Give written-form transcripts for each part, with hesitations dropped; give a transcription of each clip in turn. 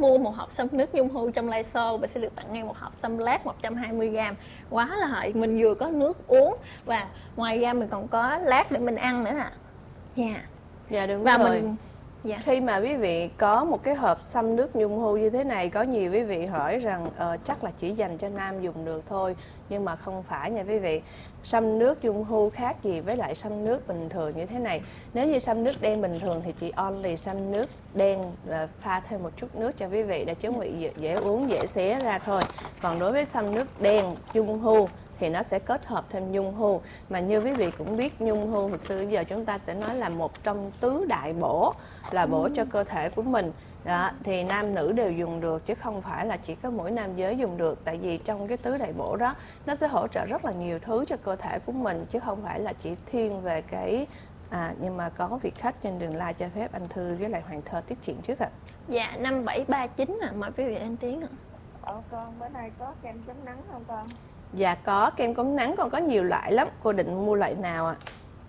mua một hộp xâm nước Nhung Hưu trong live show, bạn sẽ được tặng ngay một hộp xâm lát 120g. Quá là hời, mình vừa có nước uống và ngoài ra mình còn có lát để mình ăn nữa ạ. Dạ đúng Và rồi. mình Khi mà quý vị có một cái hộp xăm nước Nhung Hưu như thế này, có nhiều quý vị hỏi rằng chắc là chỉ dành cho nam dùng được thôi, nhưng mà không phải nha quý vị. Xăm nước Nhung Hưu khác gì với lại xăm nước bình thường như thế này. Nếu như xăm nước đen bình thường thì chỉ only xăm nước đen pha thêm một chút nước cho quý vị để chuẩn bị dễ uống, dễ xé ra thôi. Còn đối với xăm nước đen Nhung Hưu thì nó sẽ kết hợp thêm Nhung Hưu. Mà như quý vị cũng biết, Nhung Hưu hồi xưa giờ chúng ta sẽ nói là một trong tứ đại bổ, là bổ cho cơ thể của mình. Đó, thì nam nữ đều dùng được chứ không phải là chỉ có mỗi nam giới dùng được. Tại vì trong cái tứ đại bổ đó nó sẽ hỗ trợ rất là nhiều thứ cho cơ thể của mình, chứ không phải là chỉ thiên về cái nhưng mà có vị khách trên đường live cho phép anh Thư với lại Hoàng Thơ tiếp chuyện trước ạ. Dạ 5739 mời quý vị lên tiếng ạ. Con bữa nay có kem chống nắng không con? Dạ có, kem chống nắng con có nhiều loại lắm. Cô định mua loại nào ạ?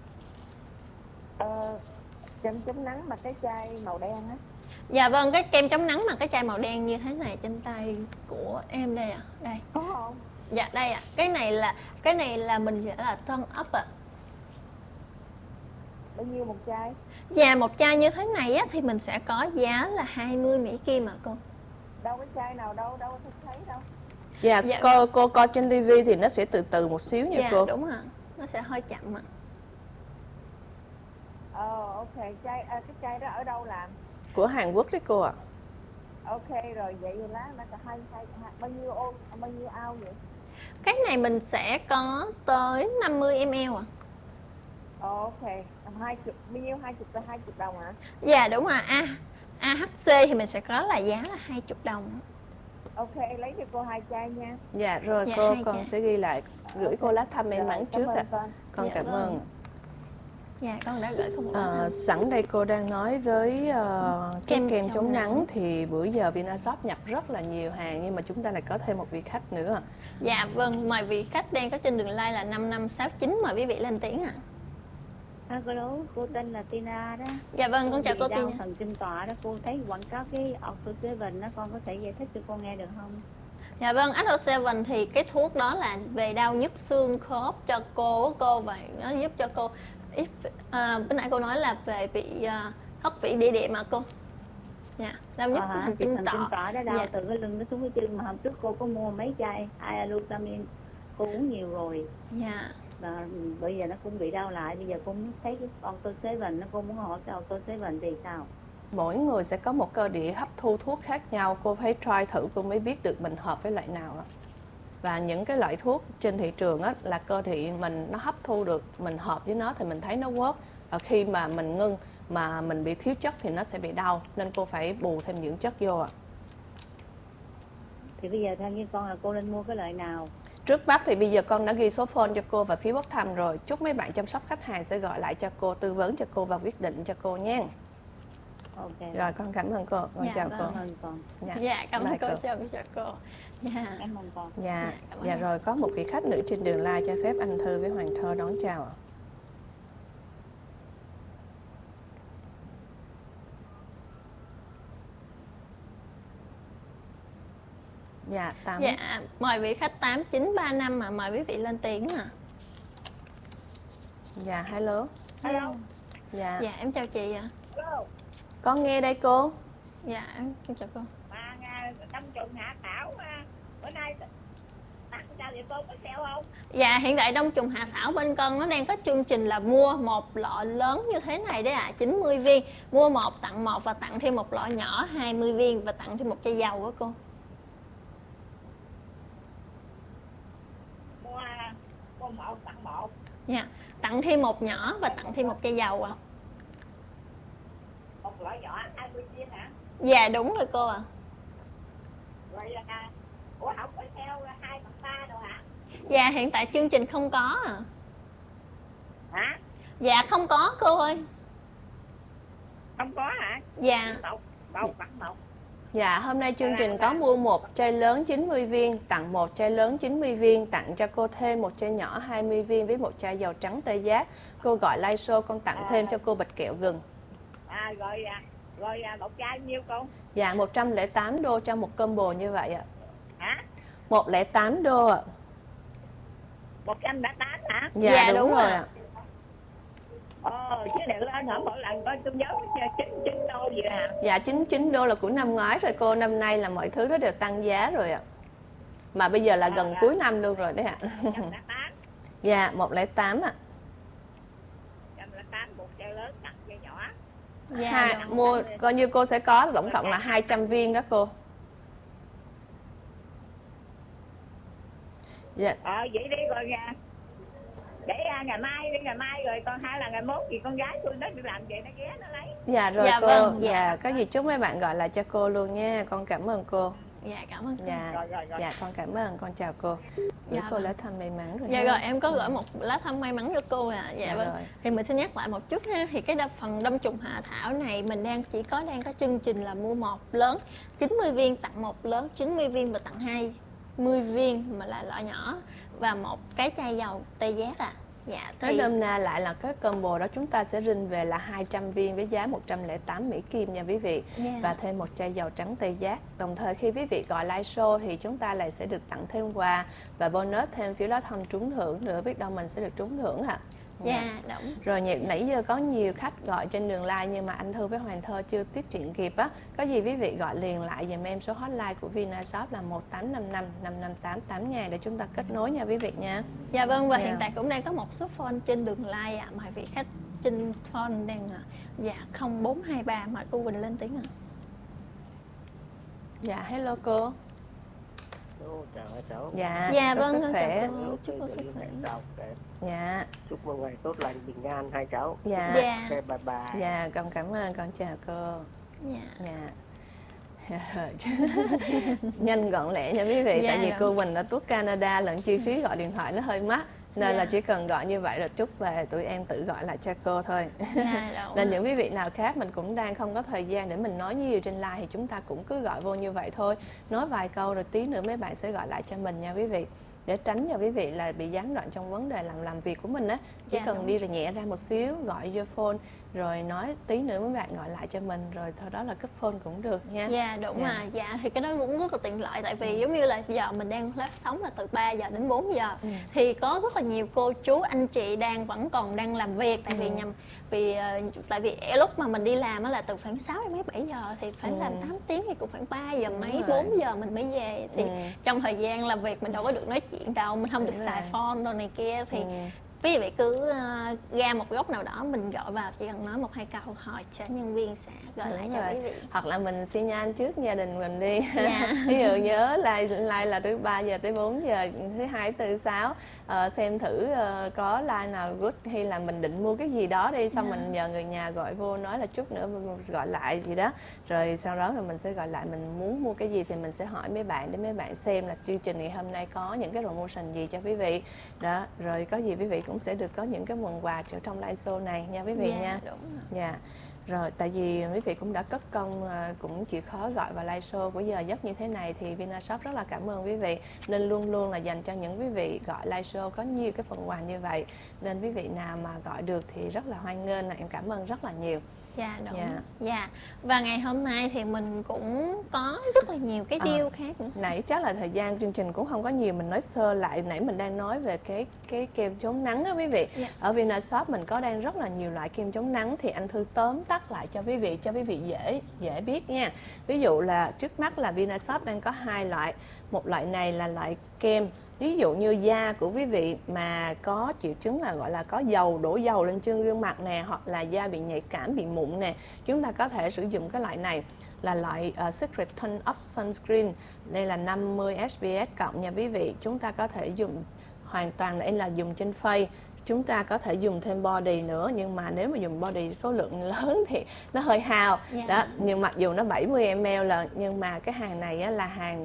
Kem chống nắng mà cái chai màu đen á. Dạ vâng, cái kem chống nắng mà cái chai màu đen như thế này trên tay của em đây ạ. Đây. Có không? Dạ đây ạ. Cái này là mình sẽ là turn up ạ. Bao nhiêu một chai? Dạ một chai như thế này á thì mình sẽ có giá là 20 Mỹ Kim ạ cô. Đâu cái chai nào đâu có thấy đâu. Dạ, cô coi trên TV thì nó sẽ từ từ một xíu nha cô. Dạ đúng ạ. Nó sẽ hơi chậm ạ. Ok, cái chai đó ở đâu làm? Của Hàn Quốc đấy cô ạ. Ok rồi, vậy lá nó có bao nhiêu ao vậy? Cái này mình sẽ có tới 50 ml ạ. Ok, 20, bao nhiêu 20 là 20 đồng hả? Dạ đúng rồi. AHC thì mình sẽ có là giá là 20 đồng. Ok, lấy cho cô 2 chai nha. Dạ rồi Dạ, cô, 2 con chai. sẽ ghi lại, gửi cô lá thăm may mắn trước ạ. Con Dạ, cảm vâng. ơn. Dạ con đã gửi không một Sẵn đây cô đang nói với cái kem chống chống nắng thì bữa giờ Vinashop nhập rất là nhiều hàng, nhưng mà chúng ta lại có thêm một vị khách nữa. Dạ vâng, mời vị khách đang có trên đường live là 5569, mời quý vị lên tiếng ạ. Hello, cô tên là Tina đó. Dạ vâng, con chào cô Tina. Thần kinh tọa đó, cô thấy quảng cáo cái Octo7 đó, con có thể giải thích cho con nghe được không? Dạ vâng, Octo7 thì cái thuốc đó là về đau nhức xương khớp cho cô và nó giúp cho cô bữa nãy cô nói là về bị hấp vị địa điểm mà cô. Dạ, đau nhức thần kinh tọa đó đau từ cái lưng nó xuống cái chân, mà hôm trước cô có mua mấy chai Ialutamin, cô uống nhiều rồi. Dạ. Và bây giờ nó cũng bị đau lại, bây giờ cô muốn thấy cái Octo7 nó, cô muốn hỏi cái Octo7 thì sao? Mỗi người sẽ có một cơ địa hấp thu thuốc khác nhau, cô phải try thử cô mới biết được mình hợp với loại nào ạ. Và những cái loại thuốc trên thị trường á, là cơ địa mình nó hấp thu được, mình hợp với nó thì mình thấy nó work. Ở khi mà mình ngưng mà mình bị thiếu chất thì nó sẽ bị đau, nên cô phải bù thêm dưỡng chất vô ạ. Thì bây giờ theo như con là cô nên mua cái loại nào? Trước mắt thì bây giờ con đã ghi số phone cho cô và phí bốc thăm rồi. Chúc mấy bạn chăm sóc khách hàng sẽ gọi lại cho cô, tư vấn cho cô và quyết định cho cô nha. Ok. Rồi con cảm ơn cô, con chào cô. Cảm ơn con. Dạ cảm ơn cô, chào cô. Dạ. Cảm ơn con. Dạ rồi có một vị khách nữ trên đường live cho phép anh Thư với Hoàng Thơ đón chào ạ. Dạ, mời vị khách 8935 mà mời quý vị lên tiếng ạ. Dạ, hello. Hello. Dạ. Dạ, em chào chị ạ. Hello. Con nghe đây cô. Dạ, em chào cô. Mà Đông Trùng Hạ Thảo bữa nay tặng sao vậy cô, có sale không? Dạ, hiện tại Đông Trùng Hạ Thảo bên con nó đang có chương trình là mua một lọ lớn như thế này đấy ạ, 90 viên. Mua một tặng một và tặng thêm một lọ nhỏ 20 viên và tặng thêm một chai dầu đó cô. Mua một tặng một. Dạ, tặng thêm một nhỏ và tặng thêm một chai dầu ạ. Một lọ nhỏ 20 viên hả? Dạ đúng rồi cô ạ. Vậy là không có sale 2/3 đâu hả? Dạ hiện tại chương trình không có ạ. Hả? Dạ không có cô ơi. Không có hả? Dạ. Một tặng một. Dạ, hôm nay chương trình có mua một chai lớn 90 viên, tặng một chai lớn 90 viên, tặng cho cô thêm một chai nhỏ 20 viên với một chai dầu trắng tê giác. Cô gọi live show con tặng thêm cho cô bịch kẹo gừng. Rồi một chai nhiêu con? Dạ 108 đô cho một combo như vậy ạ. Hả? 108 đô ạ. 108 hả? Dạ đúng rồi ạ. Chứ đừng lên hỏi một lần coi tôi nhớ 99 đô gì hả? Dạ 99 đô là của năm ngoái rồi cô, năm nay là mọi thứ nó đều tăng giá rồi ạ. Mà bây giờ là gần cuối năm luôn rồi đấy ạ. 108. Dạ 108 ạ. 108 một chai lớn đặt chai nhỏ. Dạ, Mua coi như cô sẽ có tổng cộng là 200 viên đó cô. Dạ. Vậy đi rồi nha. Để ngày mai đi, ngày mai rồi còn hay là ngày mốt thì con gái tôi nó đi làm vậy nó ghé nó lấy. Dạ rồi Dạ, cô. vâng, Dạ. dạ. Có gì chúc mấy bạn gọi lại cho cô luôn nha. Con cảm ơn cô. Dạ cảm ơn cô. Dạ. Rồi. Dạ con cảm ơn, con chào cô. Gửi Dạ, cô vâng. lá thăm may mắn rồi. Dạ ha. rồi, em có gửi một lá thăm may mắn cho cô ạ. Dạ Dạ vâng. rồi. Thì mình xin nhắc lại một chút ha, thì cái phần đông trùng hạ thảo này mình đang có chương trình là mua một lớn 90 viên tặng một lớn 90 viên và tặng 20 viên mà là loại nhỏ và một cái chai dầu tê giác ạ. Dạ Nói nôm na lại là cái combo đó chúng ta sẽ rinh về là 200 viên với giá 108 Mỹ Kim nha quý vị. Và thêm một chai dầu trắng tê giác. Đồng thời khi quý vị gọi live show thì chúng ta lại sẽ được tặng thêm quà và bonus thêm phiếu lá thăm trúng thưởng nữa, biết đâu mình sẽ được trúng thưởng ạ. Dạ đúng. Rồi nãy giờ có nhiều khách gọi trên đường line nhưng mà anh Thư với Hoàng Thơ chưa tiếp chuyện kịp á. Có gì quý vị gọi liền lại dùm em số hotline của Vinashop là 1855 558 8000 để chúng ta kết nối nha quý vị nha. Dạ vâng, và hiện tại cũng đang có một số phone trên đường line ạ, mà vị khách trên phone đang dạ 0423 mà cô Quỳnh lên tiếng ạ. Dạ hello cô. Chào hai cháu. Dạ, Dạ có vâng, sức khỏe. chào cô. Chúc cô sức khỏe. Dạ. Chúc một ngày tốt lành bình an hai cháu. Dạ. Dạ. Ok, bye bye. Dạ, con cảm ơn, con chào cô. Dạ. Dạ. Nhanh gọn lẹ nha quý vị. Dạ, Tại vì đúng. cô Quỳnh ở tuốt Canada lẫn chi phí gọi điện thoại nó hơi mắc. Nên Dạ. là chỉ cần gọi như vậy rồi chút về tụi em tự gọi lại cho cô thôi. Dạ, đúng. Nên những quý vị nào khác mình cũng đang không có thời gian để mình nói nhiều trên live thì chúng ta cũng cứ gọi vô như vậy thôi. Nói vài câu rồi tí nữa mấy bạn sẽ gọi lại cho mình nha quý vị. Để tránh cho quý vị là bị gián đoạn trong vấn đề làm việc của mình á. Chỉ Dạ, cần đúng. đi rồi nhẹ ra một xíu, gọi vô phone rồi nói tí nữa mấy bạn gọi lại cho mình rồi thôi đó là cúp phone cũng được nha. Dạ đúng Dạ. mà. Dạ thì cái đó cũng rất là tiện lợi, tại vì giống như là giờ mình đang live sóng là từ 3 giờ đến 4 giờ thì có rất là nhiều cô chú anh chị vẫn còn đang làm việc, tại tại vì lúc mà mình đi làm á là từ khoảng 6 đến mấy 7 giờ thì phải làm 8 tiếng thì cũng khoảng 3 giờ mấy rồi. 4 giờ mình mới về, thì trong thời gian làm việc mình đâu có được nói chuyện đâu, mình không được Đúng xài rồi. phone đồ này kia, thì quý vị cứ ra một góc nào đó mình gọi vào, chỉ cần nói một hai câu hỏi sẽ nhân viên sẽ gọi lại Đúng cho rồi. quý vị. Hoặc là mình xi nhan trước gia đình mình đi. Dạ. Ví dụ nhớ like là từ 3 giờ tới 4 giờ, thứ hai tới 6 xem thử có like nào good hay là mình định mua cái gì đó đi, xong mình nhờ người nhà gọi vô nói là chút nữa mình gọi lại gì đó. Rồi sau đó thì mình sẽ gọi lại mình muốn mua cái gì thì mình sẽ hỏi mấy bạn để mấy bạn xem là chương trình ngày hôm nay có những cái promotion gì cho quý vị. Đó, rồi có gì quý vị cũng sẽ được có những cái phần quà ở trong live show này nha quý vị Dạ, nha. đúng rồi. Dạ. Rồi tại vì quý vị cũng đã cất công cũng chịu khó gọi vào live show của giờ giấc như thế này thì Vinashop rất là cảm ơn quý vị, nên luôn luôn là dành cho những quý vị gọi live show có nhiều cái phần quà như vậy, nên quý vị nào mà gọi được thì rất là hoan nghênh, là em cảm ơn rất là nhiều. Dạ đúng. Dạ. Dạ. Và ngày hôm nay thì mình cũng có rất là nhiều cái deal khác nữa. Nãy chắc là thời gian chương trình cũng không có nhiều, mình nói sơ lại. Nãy mình đang nói về cái kem chống nắng á quý vị. Dạ. Ở Vinashop mình có đang rất là nhiều loại kem chống nắng, thì anh Thư tóm tắt lại cho quý vị dễ biết nha. Ví dụ là trước mắt là Vinashop đang có 2 loại. Một loại này là loại kem, ví dụ như da của quý vị mà có triệu chứng là gọi là có đổ dầu lên trên gương mặt nè, hoặc là da bị nhạy cảm, bị mụn nè, chúng ta có thể sử dụng cái loại này, là loại Secret Tone Up Sunscreen. Đây là 50 SPF cộng nha quý vị. Chúng ta có thể dùng hoàn toàn là dùng trên face. Chúng ta có thể dùng thêm body nữa, nhưng mà nếu mà dùng body số lượng lớn thì nó hơi hao. Dạ. Đó, nhưng mặc dù nó 70 ml là, nhưng mà cái hàng này á, là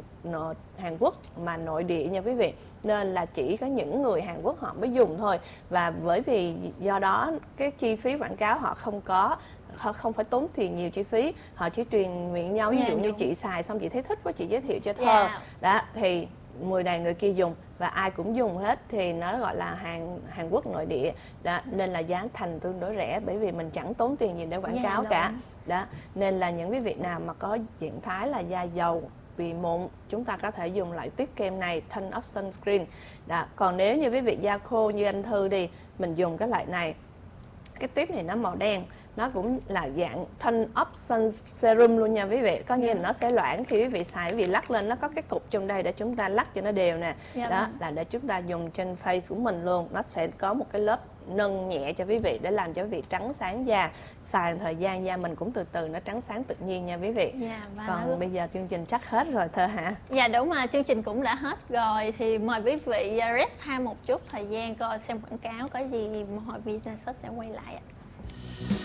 Hàn Quốc mà nội địa nha quý vị, nên là chỉ có những người Hàn Quốc họ mới dùng thôi. Và bởi vì do đó cái chi phí quảng cáo họ không phải tốn tiền nhiều chi phí, họ chỉ truyền miệng nhau, ví Dạ, dụ như đúng. chị xài xong chị thấy thích quá chị giới thiệu cho Thơ. Dạ. Đó thì người này người kia dùng và ai cũng dùng hết thì nó gọi là hàng Hàn Quốc nội địa đó, nên là giá thành tương đối rẻ bởi vì mình chẳng tốn tiền gì để quảng cáo cả đó, nên là những quý vị nào mà có trạng thái là da dầu bị mụn chúng ta có thể dùng loại tiếp kem này, Tone Up Sunscreen đó. Còn nếu như quý vị da khô như anh Thư đi, mình dùng cái loại này, cái tiếp này nó màu đen, nó cũng là dạng Tone Up Sun Serum luôn nha quý vị. Có nghĩa là nó sẽ loãng khi quý vị xài, quý vị lắc lên nó có cái cục trong đây để chúng ta lắc cho nó đều nè. Đó là để chúng ta dùng trên face của mình luôn. Nó sẽ có một cái lớp nâng nhẹ cho quý vị để làm cho quý vị trắng sáng da. Xài thời gian da mình cũng từ từ nó trắng sáng tự nhiên nha quý vị. Còn bây giờ chương trình chắc hết rồi Thơ hả? Dạ đúng mà chương trình cũng đã hết rồi, thì mời quý vị rest time một chút thời gian coi xem quảng cáo có gì, hồi Visa Shop sẽ quay lại ạ.